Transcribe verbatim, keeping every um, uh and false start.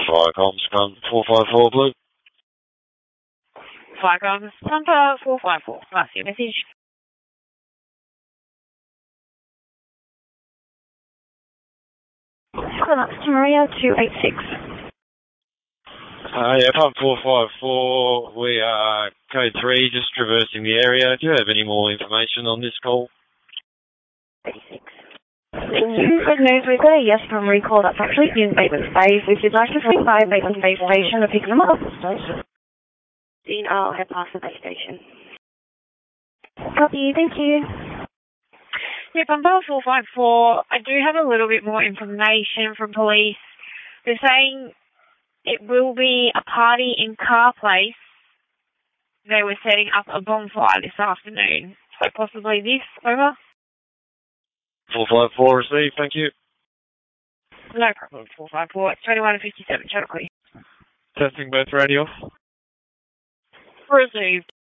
Fire comms, come four five four blue. Fire comms, number four five four. That's your message. Collapse to Maria two eight six. Uh, yeah, pump four five four, we are code three, just traversing the area. Do you have any more information on this call? thirty-six. Good news, we've got a yes from recall that's actually in Bateman Bay. If you'd like to swing by Bateman Bay Station and pick them up. Dean, I'll head past the Bay Station. Copy, thank you. Yeah, Bumble four five four, I do have a little bit more information from police. They're saying it will be a party in Car Place. They were setting up a bonfire this afternoon. So possibly this, over? four five four received, thank you. No problem, four five four. It's twenty-one fifty-seven, Channel Clear. Testing both radio. Received.